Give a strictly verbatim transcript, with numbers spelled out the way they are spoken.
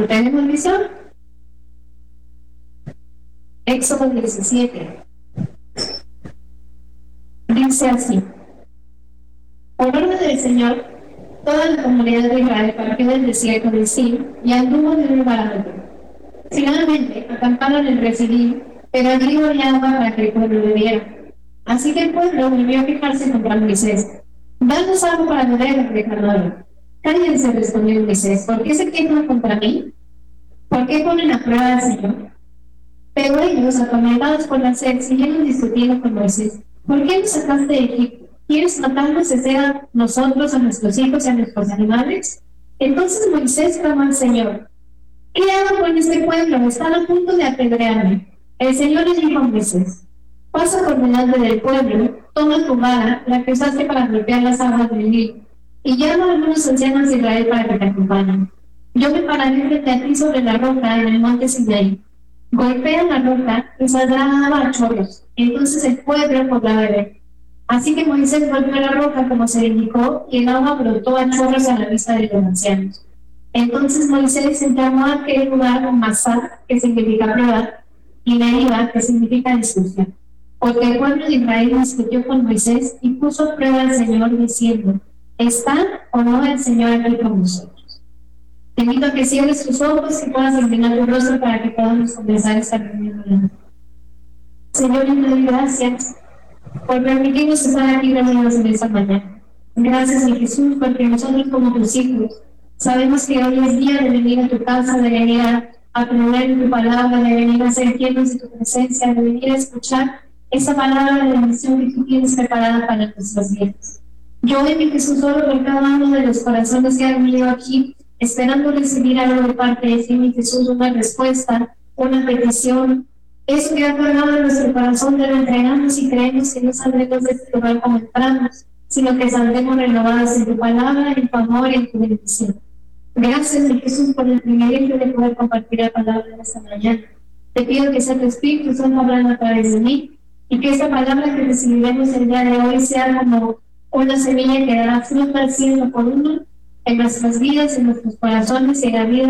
¿Lo tenemos listo? Éxodo diecisiete. Dice así: por orden del Señor, toda la comunidad de Israel partió del desierto de Sin y anduvo de un lugar a otro. Finalmente, acamparon en Refidim, pero allí no había agua para que el pueblo bebiera. Así que el pueblo volvió a fijarse contra Moisés. Danos algo para beber, reclamaron. Cállense, respondió Moisés, ¿por qué se quejan contra mí? ¿Por qué ponen a prueba al Señor? Pero ellos, atormentados por la sed, siguieron discutiendo con Moisés. ¿Por qué nos sacaste de Egipto? ¿Quieres matarnos desde a nosotros, a nuestros hijos y a nuestros animales? Entonces Moisés clamó al Señor: ¿qué hago con este pueblo? Están a punto de apedrearme. El Señor le dijo a Moisés: pasa por delante del pueblo, toma tu vara, la que usaste para golpear las aguas del Nilo, y llama a algunos ancianos de Israel para que te acompañen. Yo me pararé frente a ti sobre la roca en el monte Sinaí. Golpea la roca y saldrá agua a chorros. Entonces el pueblo podrá beber. Así que Moisés golpeó la roca como se le indicó, y el agua brotó a chorros a la vista de los ancianos. Entonces Moisés llamó a aquel lugar Masá, que significa prueba, y Meriba, que significa discusión. Porque el pueblo de Israel discutió con Moisés y puso a prueba al Señor diciendo: ¿está o no el Señor aquí con nosotros? Te invito a que cierres tus ojos y puedas inclinar tu rostro para que podamos comenzar esta reunión. Señor, te doy gracias por permitirnos estar aquí reunidos en esta mañana. Gracias, mi Jesús, porque nosotros como tus hijos sabemos que hoy es día de venir a tu casa, de venir a aprender tu palabra, de venir a ser llenos de tu presencia, de venir a escuchar esa palabra de bendición que tú tienes preparada para nuestras vidas. Yo hoy, mi Jesús, oro por cada uno de los corazones que han venido aquí, esperando recibir algo de parte de ti, mi Jesús, una respuesta, una petición. Eso que ha cargado en nuestro corazón te lo entregamos y creemos que no saldremos de este lugar como entramos, sino que saldremos renovados en tu palabra, en tu amor y en tu bendición. Gracias, mi Jesús, por el privilegio de poder compartir la palabra de esta mañana. Te pido que sea tu Espíritu Santo hablando a través de mí y que esta palabra que recibiremos el día de hoy sea como una semilla que dará fruto al ciento por uno en nuestras vidas, en nuestros corazones y en la vida